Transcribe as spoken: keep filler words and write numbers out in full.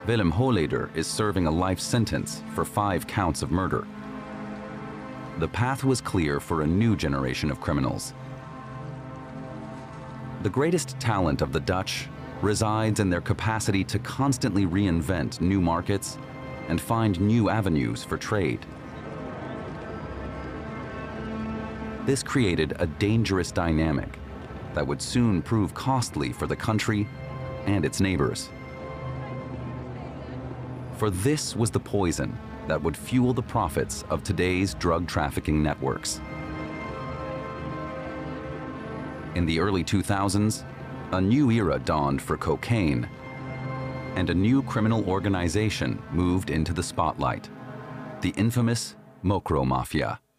Willem Holleder is serving a life sentence for five counts of murder. The path was clear for a new generation of criminals. The greatest talent of the Dutch resides in their capacity to constantly reinvent new markets and find new avenues for trade. This created a dangerous dynamic that would soon prove costly for the country and its neighbors. For this was the poison that would fuel the profits of today's drug trafficking networks. In the early two thousands, a new era dawned for cocaine, and a new criminal organization moved into the spotlight, the infamous Mokro Mafia.